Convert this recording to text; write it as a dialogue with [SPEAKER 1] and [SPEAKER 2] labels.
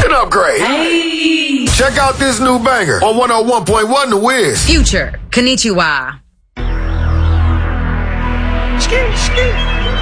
[SPEAKER 1] an upgrade. Hey. Check out this new banger on 101.1 The Wiz.
[SPEAKER 2] Future, konnichiwa.
[SPEAKER 3] Ski.